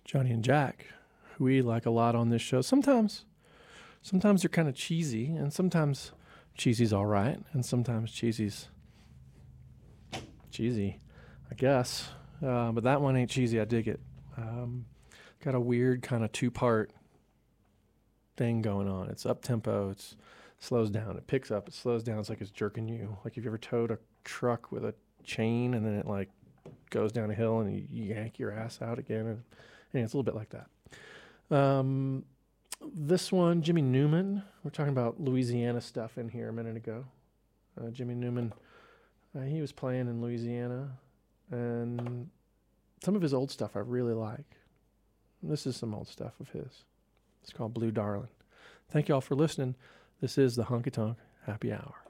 Johnny and Jack, who we like a lot on this show. Sometimes they're kind of cheesy, and sometimes cheesy's all right, and sometimes cheesy's cheesy, I guess. But that one ain't cheesy. I dig it. Got a weird kind of two-part thing going on. It's up-tempo. It slows down. It picks up. It slows down. It's like it's jerking you. Like if you ever towed a truck with a chain and then it like goes down a hill and you yank your ass out again. And it's a little bit like that. This one, Jimmy Newman. We're talking about Louisiana stuff in here a minute ago. Jimmy Newman, he was playing in Louisiana, and some of his old stuff I really like. This is some old stuff of his. It's called Blue Darlin'. Thank you all for listening. This is the Honky Tonk Happy Hour.